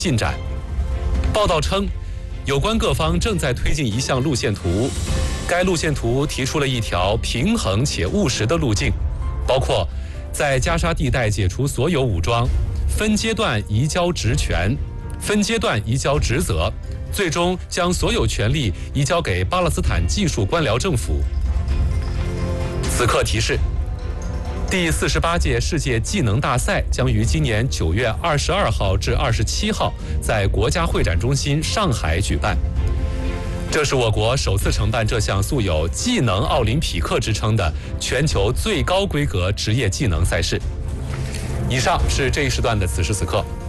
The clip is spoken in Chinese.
进展。报道称，有关各方正在推进一项路线图，该路线图提出了一条平衡且务实的路径，包括在加沙地带解除所有武装，分阶段移交职权，分阶段移交职责，最终将所有权力移交给巴勒斯坦技术官僚政府。此刻提示，第48届世界技能大赛将于今年9月22号至27号在国家会展中心上海举办。这是我国首次承办这项素有技能奥林匹克之称的全球最高规格职业技能赛事。以上是这一时段的此时此刻。